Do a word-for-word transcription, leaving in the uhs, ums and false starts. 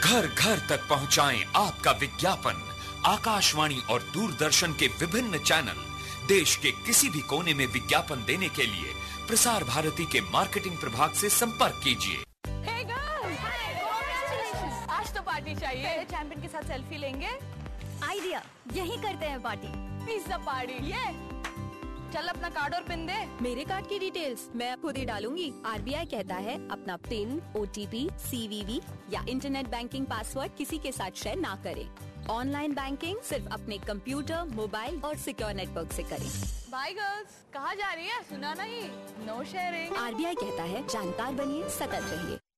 घर घर तक पहुंचाएं आपका विज्ञापन। आकाशवाणी और दूरदर्शन के विभिन्न चैनल देश के किसी भी कोने में विज्ञापन देने के लिए प्रसार भारती के मार्केटिंग प्रभाग से संपर्क कीजिए। Hey girls! Congratulations! आज तो पार्टी चाहिए। पहले चैंपियन के साथ सेल्फी लेंगे। आइडिया, यही करते हैं पार्टी। Pizza party. ये चल अपना कार्ड और पिन दे। मेरे कार्ड की डिटेल्स मैं खुद ही डालूंगी। आरबीआई कहता है अपना पिन, ओटीपी, सीवीवी या इंटरनेट बैंकिंग पासवर्ड किसी के साथ शेयर ना करें। ऑनलाइन बैंकिंग सिर्फ अपने कंप्यूटर, मोबाइल और सिक्योर नेटवर्क से करें। बाय गर्ल्स, कहाँ जा रही है? सुना नहीं। No sharing. आरबीआई कहता है जानकार बनिए, सतर्क रहिए।